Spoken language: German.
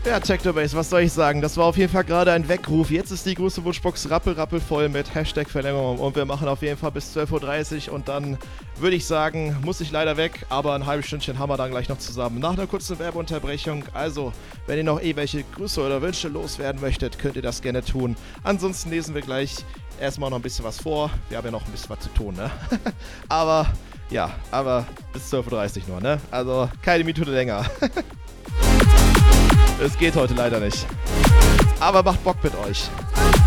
Ja, Technobase, was soll ich sagen? Das war auf jeden Fall gerade ein Weckruf. Jetzt ist die große Wunschbox rappelvoll mit Hashtag-Verlängerung und wir machen auf jeden Fall bis 12:30 Uhr und dann würde ich sagen, muss ich leider weg, aber ein halbes Stündchen haben wir dann gleich noch zusammen. Nach einer kurzen Werbeunterbrechung, also wenn ihr noch welche Grüße oder Wünsche loswerden möchtet, könnt ihr das gerne tun. Ansonsten lesen wir gleich erstmal noch ein bisschen was vor. Wir haben ja noch ein bisschen was zu tun, ne? aber bis 12:30 Uhr nur, ne? Also keine Minute länger. Es geht heute leider nicht. Aber macht Bock mit euch.